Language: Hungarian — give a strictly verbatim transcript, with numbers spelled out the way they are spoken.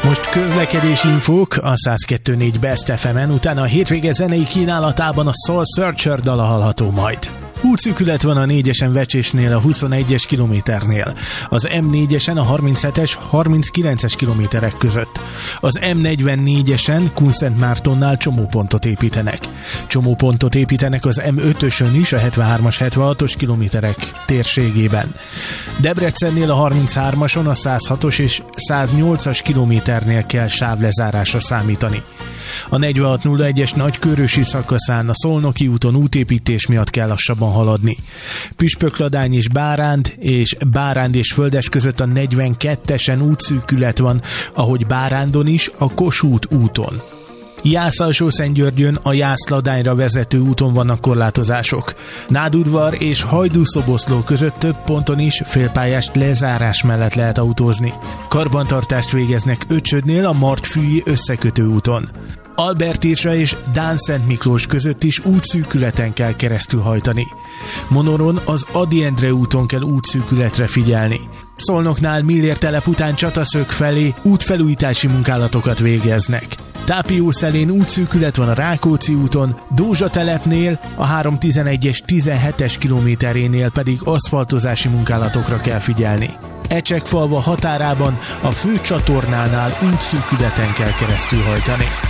Most közlekedési infók a száz kettő négy Best ef emen, utána a hétvége zenei kínálatában a Soul Searcher dala hallható majd. Útszűkület van a négyesen Vecsésnél a huszonegyes kilométernél, az em négyesen a harminchetes harminckilences kilométerek között. Az em negyvennégyesen Kunszentmártonnál csomópontot építenek. Csomópontot építenek az em ötösön is a hetvenhármas hetvenhatos kilométerek térségében. Debrecennél a harminchármason a száz hatos és száznyolcas kilométernél kell sávlezárásra számítani. A negyvenhat nulla egyes nagykőrösi szakaszán a Szolnoki úton útépítés miatt kell lassabban haladni. Püspökladány és Báránd és Báránd és Földes között a negyvenkettesen útszűkület van, ahogy Bárándon is a Kossuth úton. Jász-Alsó-Szentgyörgyön a Jász-Ladányra vezető úton vannak korlátozások. Nádudvar és Hajdú-Szoboszló között több ponton is félpályás lezárás mellett lehet autózni. Karbantartást végeznek Öcsödnél a Martfűi összekötő úton. Albertirsa és Dán-Szent Miklós között is útszűkületen kell keresztül hajtani. Monoron az Ady Endre úton kell útszűkületre figyelni. Szolnoknál Millér telep után Csataszög felé útfelújítási munkálatokat végeznek. Tápiószelén útszűkület van a Rákóczi úton, Dózsa telepnél a háromszáztizenegyes tizenhetes kilométerénél pedig aszfaltozási munkálatokra kell figyelni. Ecsekfalva határában a főcsatornánál útszűkületen kell keresztül hajtani.